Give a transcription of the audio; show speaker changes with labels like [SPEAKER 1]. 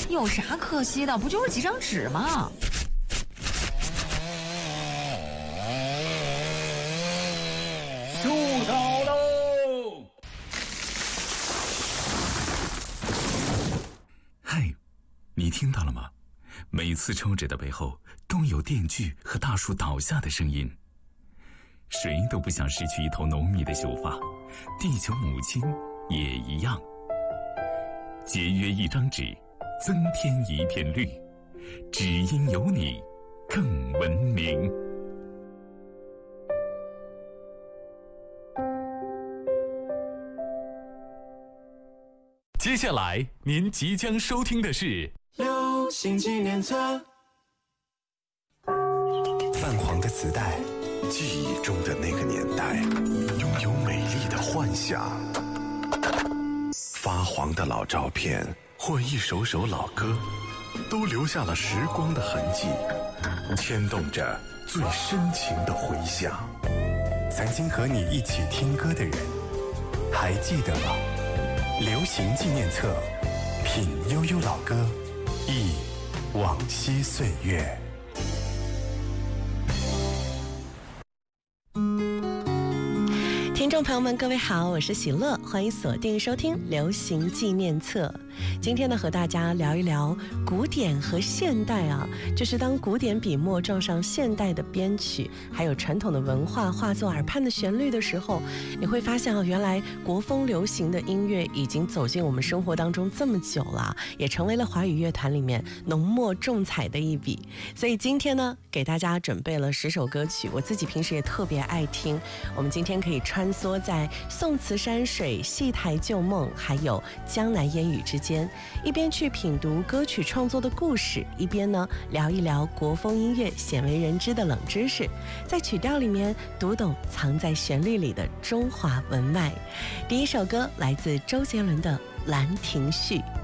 [SPEAKER 1] 有啥可惜的？不就是几张纸吗？
[SPEAKER 2] 树倒喽！
[SPEAKER 3] 嗨，你听到了吗？每次抽纸的背后都有电锯和大树倒下的声音。谁都不想失去一头浓密的秀发，地球母亲也一样。节约一张纸，增添一片绿，只因有你更文明。接下来您即将收听的是
[SPEAKER 4] 流行纪念册。
[SPEAKER 5] 泛黄的磁带，记忆中的那个年代，拥有美丽的幻想。发黄的老照片或一首首老歌，都留下了时光的痕迹，牵动着最深情的回响。曾经和你一起听歌的人，还记得吗？流行纪念册，品悠悠老歌，忆往昔岁月。
[SPEAKER 6] 听众朋友们，各位好，我是喜乐，欢迎锁定收听流行纪念册。今天呢，和大家聊一聊古典和现代啊，就是当古典笔墨撞上现代的编曲，还有传统的文化化作耳畔的旋律的时候，你会发现啊，原来国风流行的音乐已经走进我们生活当中这么久了，也成为了华语乐坛里面浓墨重彩的一笔。所以今天呢，给大家准备了10首歌曲，我自己平时也特别爱听。我们今天可以穿梭在宋词山水、戏台旧梦，还有江南烟雨之间，一边去品读歌曲创作的故事，一边呢聊一聊国风音乐鲜为人知的冷知识，在曲调里面读懂藏在旋律里的中华文脉。第一首歌来自周杰伦的《兰亭序》。